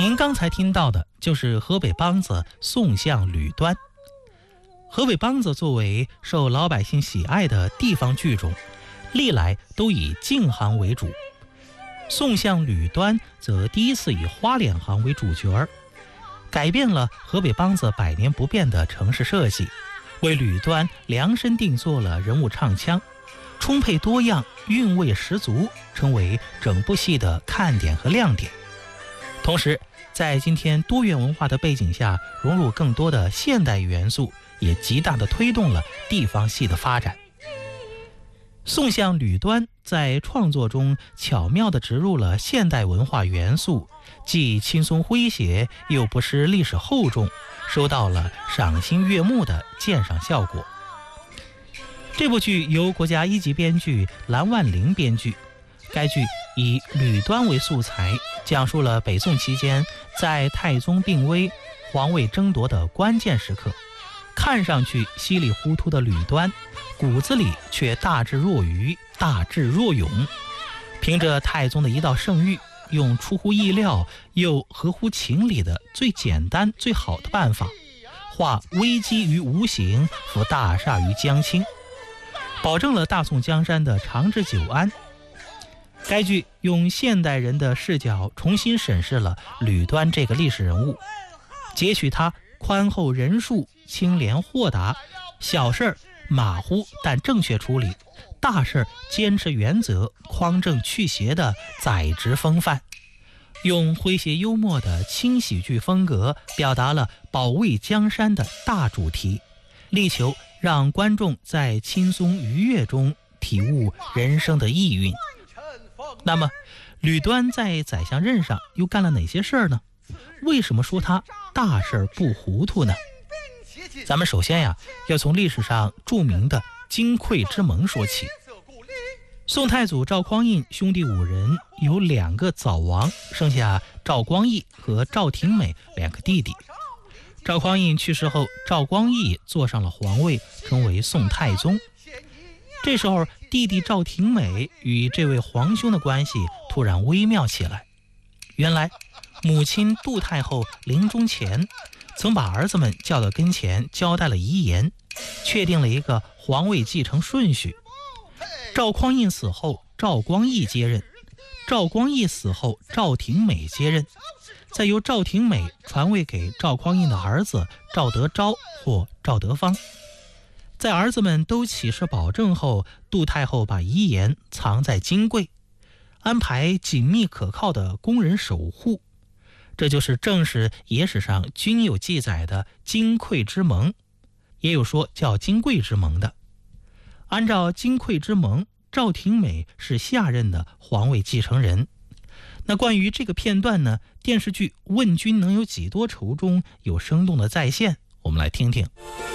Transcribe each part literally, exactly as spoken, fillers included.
您刚才听到的就是河北梆子宋相吕端。河北梆子作为受老百姓喜爱的地方剧种，历来都以晋行为主。宋相吕端则第一次以花脸行为主角，改变了河北梆子百年不变的城市设计，为吕端量身定做了人物唱腔，充沛多样，韵味十足，成为整部戏的看点和亮点。同时，在今天多元文化的背景下，融入更多的现代元素，也极大地推动了地方戏的发展。宋相吕端在创作中巧妙地植入了现代文化元素，既轻松诙谐，又不失历史厚重，收到了赏心悦目的鉴赏效果。这部剧由国家一级编剧蓝万龄编剧，该剧以吕端为素材，讲述了北宋期间在太宗病危、皇位争夺的关键时刻，看上去稀里糊涂的吕端，骨子里却大智若愚、大智若勇。凭着太宗的一道圣谕，用出乎意料又合乎情理的最简单最好的办法，化危机于无形，扶大厦于将倾，保证了大宋江山的长治久安。该剧用现代人的视角重新审视了吕端这个历史人物，截取他宽厚仁恕、清廉豁达，小事儿马虎但正确处理，大事儿坚持原则、匡正去邪的宰执风范，用诙谐幽默的轻喜剧风格表达了保卫江山的大主题，力求让观众在轻松愉悦中体悟人生的意蕴。那么吕端在宰相任上又干了哪些事儿呢？为什么说他大事不糊涂呢？咱们首先呀，要从历史上著名的金匮之盟说起。宋太祖赵匡胤兄弟五人有两个早亡，剩下赵光义和赵廷美两个弟弟。赵匡胤去世后，赵光义坐上了皇位，成为宋太宗。这时候弟弟赵廷美与这位皇兄的关系突然微妙起来。原来母亲杜太后临终前曾把儿子们叫到跟前，交代了遗言，确定了一个皇位继承顺序。赵匡胤死后，赵光义接任；赵光义死后，赵廷美接任，再由赵廷美传位给赵匡胤的儿子赵德昭或赵德芳。在儿子们都起誓保证后，杜太后把遗言藏在金柜，安排紧密可靠的工人守护。这就是正史、野史上均有记载的金匮之盟，也有说叫金贵之盟的。按照金匮之盟，赵廷美是下任的皇位继承人。那关于这个片段呢，电视剧《问君能有几多愁》中有生动的再现，我们来听听。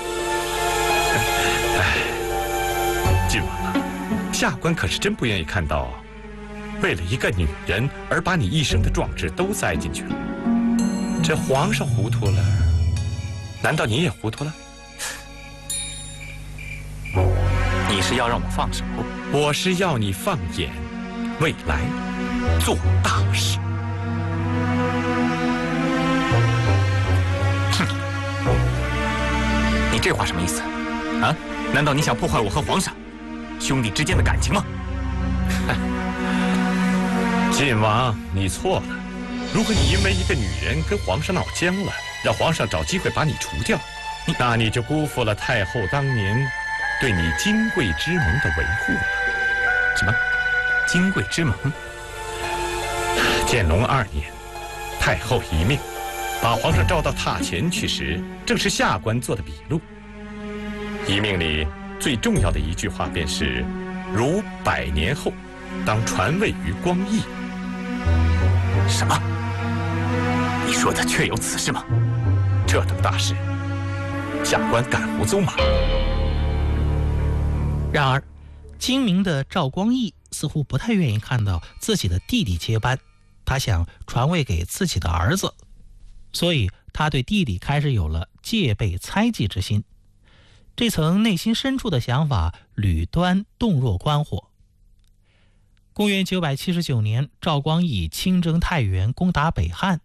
今晚啊，下官可是真不愿意看到为了一个女人而把你一生的壮志都栽进去了。这皇上糊涂了，难道你也糊涂了？ 你是要让我放手？ 我是要你放眼未来，做大事。 哼，你这话什么意思啊？难道你想破坏我和皇上兄弟之间的感情吗？ 晋王，你错了。如果你因为一个女人跟皇上闹僵了，让皇上找机会把你除掉，那你就辜负了太后当年对你金贵之盟的维护了。 什么？金贵之盟？ 建隆二年，太后遗命，把皇上召到榻前去时，正是下官做的笔录。遗命里最重要的一句话便是：如百年后，当传位于光义。 什么？你说的确有此事吗？ 这等大事，下官敢胡诌吗？ 然而精明的赵光义似乎不太愿意看到自己的弟弟接班，他想传位给自己的儿子，所以他对弟弟开始有了戒备猜忌之心。这层内心深处的想法，吕端洞若观火。公元九百七十九年，赵光义亲征太原，攻打北汉，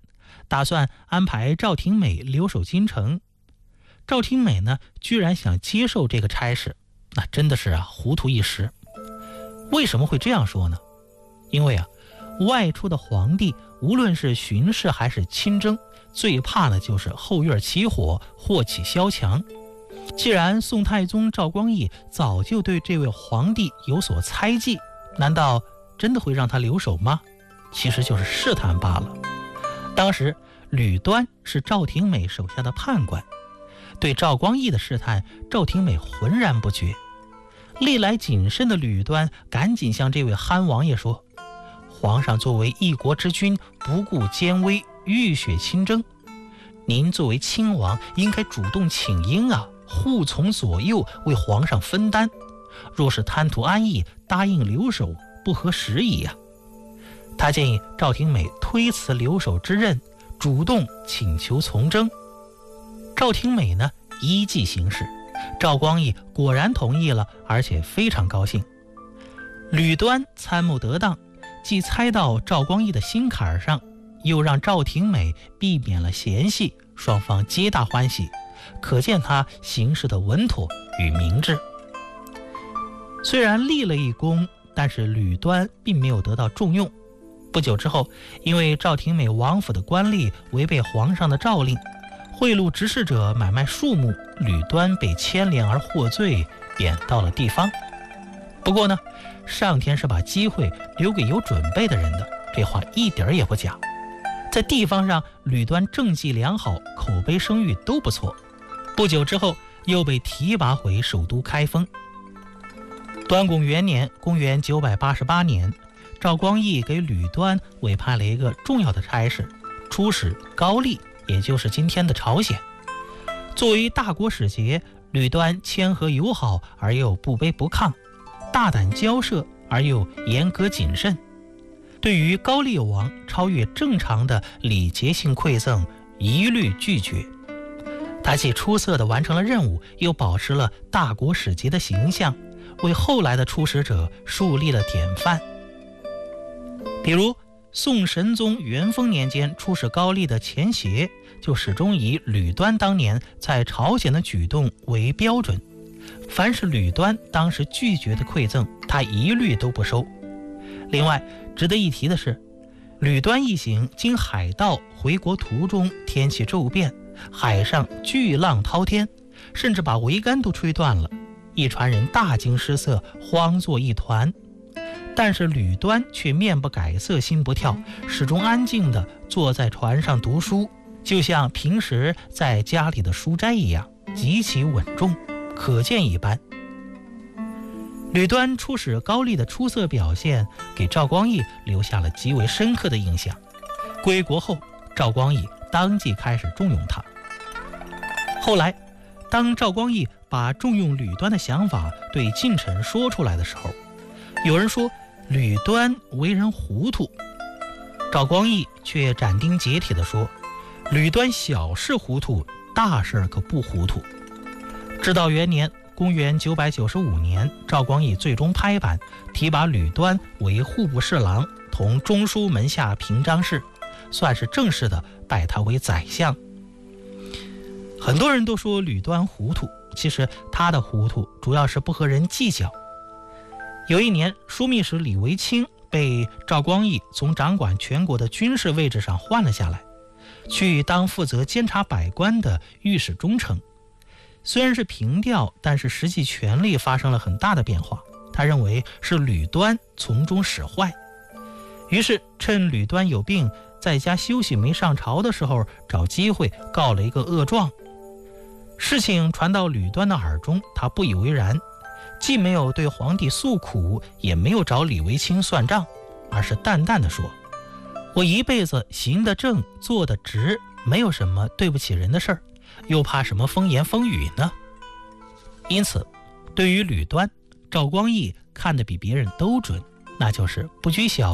打算安排赵廷美留守京城。赵廷美呢，居然想接受这个差事，那真的是啊糊涂一时。为什么会这样说呢？因为啊，外出的皇帝无论是巡视还是亲征，最怕的就是后院起火，祸起萧墙。既然宋太宗赵光义早就对这位皇帝有所猜忌，难道真的会让他留守吗？其实就是试探罢了。当时吕端是赵廷美手下的判官，对赵光义的试探，赵廷美浑然不觉。历来谨慎的吕端赶紧向这位憨王爷说：皇上作为一国之君，不顾奸威，浴血亲征，您作为亲王应该主动请缨啊，护从左右，为皇上分担。若是贪图安逸，答应留守，不合时宜啊。他建议赵廷美推辞留守之任，主动请求从征。赵廷美呢，依计行事，赵光义果然同意了，而且非常高兴。吕端参谋得当，既猜到赵光义的心坎上，又让赵廷美避免了嫌隙，双方皆大欢喜，可见他行事的稳妥与明智。虽然立了一功，但是吕端并没有得到重用。不久之后，因为赵廷美王府的官吏违背皇上的诏令，贿赂执事者买卖树木，吕端被牵连而获罪，贬到了地方。不过呢，上天是把机会留给有准备的人的，这话一点也不假。在地方上，吕端政绩良好，口碑声誉都不错。不久之后，又被提拔回首都开封。端拱元年，公元九百八十八年，赵光义给吕端委派了一个重要的差事，出使高丽，也就是今天的朝鲜。作为大国使节，吕端谦和友好而又不卑不亢，大胆交涉而又严格谨慎。对于高丽王超越正常的礼节性馈赠，一律拒绝。他既出色地完成了任务，又保持了大国使节的形象，为后来的出使者树立了典范。比如宋神宗元丰年间出使高丽的钱协，就始终以吕端当年在朝鲜的举动为标准，凡是吕端当时拒绝的馈赠，他一律都不收。另外值得一提的是，吕端一行经海盗回国途中，天气骤变，海上巨浪滔天，甚至把桅杆都吹断了，一船人大惊失色，慌作一团。但是吕端却面不改色心不跳，始终安静地坐在船上读书，就像平时在家里的书斋一样，极其稳重，可见一斑。吕端出使高丽的出色表现，给赵光义留下了极为深刻的印象。归国后，赵光义当即开始重用他。后来当赵光义把重用吕端的想法对近臣说出来的时候，有人说吕端为人糊涂，赵光义却斩钉截铁地说，吕端小事糊涂，大事可不糊涂。至道元年，公元九百九十五年，赵光义最终拍板提拔吕端为户部侍郎，同中书门下平章事，算是正式的拜他为宰相。很多人都说吕端糊涂，其实他的糊涂主要是不和人计较。有一年，枢密使李维清被赵光义从掌管全国的军事位置上换了下来，去当负责监察百官的御史中丞。虽然是平调，但是实际权力发生了很大的变化。他认为是吕端从中使坏，于是趁吕端有病在家休息没上朝的时候，找机会告了一个恶状。事情传到吕端的耳中，他不以为然，既没有对皇帝诉苦，也没有找李维清算账，而是淡淡的说，我一辈子行得正，做得直，没有什么对不起人的事儿，又怕什么风言风语呢？因此对于吕端，赵光义看得比别人都准，那就是不拘小